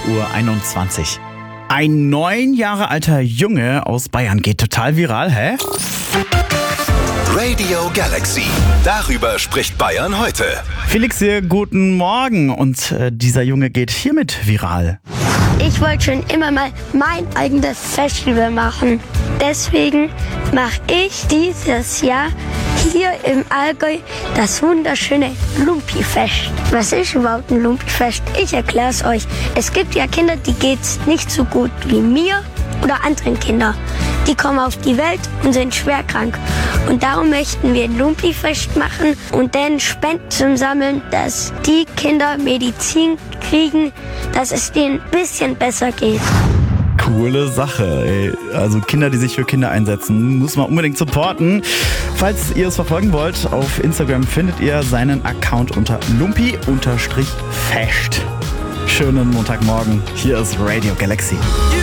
6:21 Uhr. Ein 9 Jahre alter Junge aus Bayern geht total viral, hä? Radio Galaxy. Darüber spricht Bayern heute. Felix hier, guten Morgen. Und dieser Junge geht hiermit viral. Ich wollte schon immer mal mein eigenes Festival machen. Deswegen mache ich dieses Jahr hier im Allgäu das wunderschöne Lumpi-Fest. Was ist überhaupt ein Lumpi-Fest? Ich erkläre es euch. Es gibt ja Kinder, die geht's nicht so gut wie mir oder anderen Kindern. Die kommen auf die Welt und sind schwer krank. Und darum möchten wir ein Lumpi-Fest machen und dann Spenden zum Sammeln, dass die Kinder Medizin kriegen, dass es denen ein bisschen besser geht. Coole Sache, ey. Also Kinder, die sich für Kinder einsetzen, muss man unbedingt supporten. Falls ihr es verfolgen wollt, auf Instagram findet ihr seinen Account unter lumpi_fest. Schönen Montagmorgen. Hier ist Radio Galaxy.